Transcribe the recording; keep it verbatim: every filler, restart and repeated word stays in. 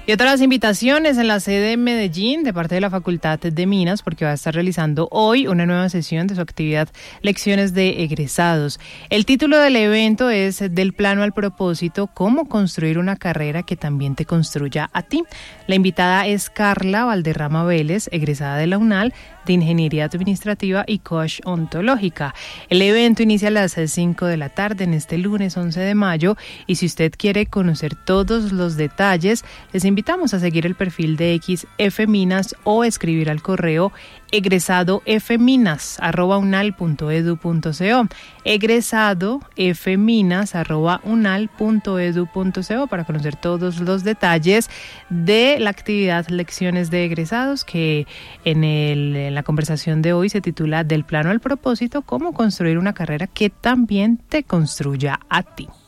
Y otras invitaciones en la sede de Medellín de parte de la Facultad de Minas, porque va a estar realizando hoy una nueva sesión de su actividad Lecciones de Egresados. El título del evento es Del plano al propósito, cómo construir una carrera que también te construya a ti. La invitada es Carla Valderrama Vélez, egresada de la UNAL de Ingeniería Administrativa y Coach Ontológica. El evento inicia a las cinco de la tarde en este lunes once de mayo y si usted quiere conocer todos los detalles, les invitamos a seguir el perfil de X F Minas o escribir al correo egresado fminas arroba unal punto edu punto co, egresado fminas arroba unal punto edu punto co para conocer todos los detalles de la actividad Lecciones de Egresados, que en, el, en la conversación de hoy se titula Del plano al propósito, cómo construir una carrera que también te construya a ti.